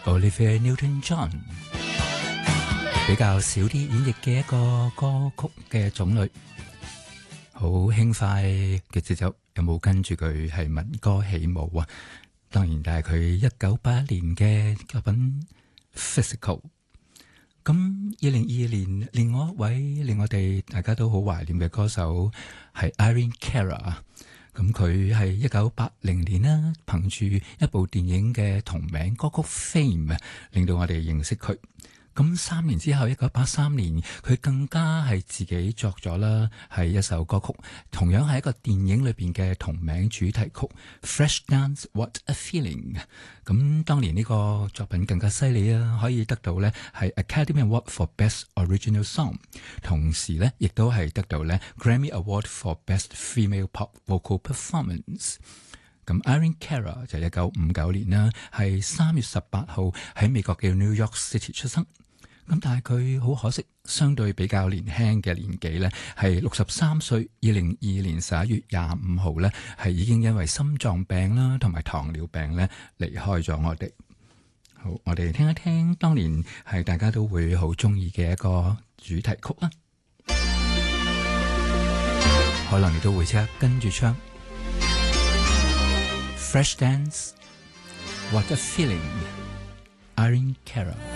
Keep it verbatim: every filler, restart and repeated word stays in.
Olivia Newton-John 比較少啲演繹嘅一個歌曲嘅種類，好輕快嘅節奏，有冇跟住佢係民歌起舞啊？當然，但係佢一九八一年嘅作品 Physical。咁二零二二年，另外一位令我哋大家都好懷念嘅歌手係 Irene Cara。咁佢係一九八零年啦，憑住一部電影嘅同名歌曲 Fame 令到我哋認識佢。咁三年之後，一九八三年，佢更加係自己作咗啦，係一首歌曲，同樣係一個電影裏邊嘅同名主題曲 Flashdance What a Feeling。咁當年呢個作品更加犀利啊，可以得到呢係 Academy Award for Best Original Song， 同時呢亦都係得到呢 Grammy Award for Best Female Pop Vocal Performance。咁 Irene Cara 就一九五九年啦，係三月十八號喺美國嘅 New York City 出生。咁但係佢好可惜，相對比較年輕嘅年紀咧，係六十三歲。二零二二年十一月廿五號咧，係已經因為心臟病啦同埋糖尿病咧離開咗我哋。好，我哋聽一聽當年係大家都會好中意嘅一個主題曲啦。可能你都會即刻跟住唱。Flashdance What a Feeling， Irene Cara。